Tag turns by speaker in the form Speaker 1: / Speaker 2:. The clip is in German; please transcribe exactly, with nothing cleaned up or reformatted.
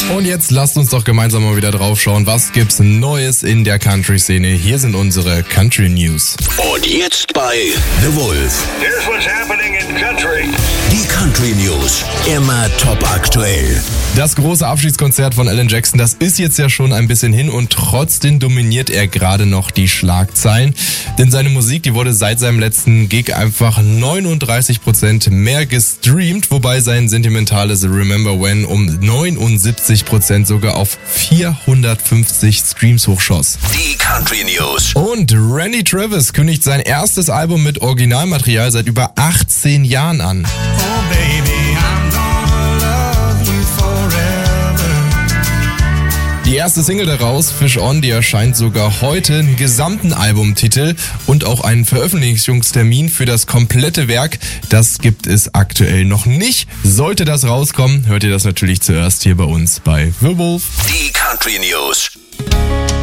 Speaker 1: Und jetzt lasst uns doch gemeinsam mal wieder drauf schauen, was gibt's Neues in der Country-Szene. Hier sind unsere Country News.
Speaker 2: Und jetzt bei The Wolf.
Speaker 3: Here's what's happening in country.
Speaker 2: Die Country News. Immer top aktuell.
Speaker 1: Das große Abschiedskonzert von Alan Jackson, das ist jetzt ja schon ein bisschen hin und trotzdem dominiert er gerade noch die Schlagzeilen. Denn seine Musik, die wurde seit seinem letzten Gig einfach neununddreißig Prozent mehr gestreamt, wobei sein sentimentales Remember When um neunundsiebzig Prozent sogar auf vierhundertfünfzig Streams hochschoss.
Speaker 2: Die Country News.
Speaker 1: Und Randy Travis kündigt sein erstes Album mit Originalmaterial seit über achtzehn Jahren an.
Speaker 4: Oh baby, I'm gonna love you forever.
Speaker 1: Die erste Single daraus, Fish On, die erscheint sogar heute, einen gesamten Albumtitel und auch einen Veröffentlichungstermin für das komplette Werk. Das gibt es aktuell noch nicht. Sollte das rauskommen, hört ihr das natürlich zuerst hier bei uns bei The Wolf.
Speaker 2: Die Country News.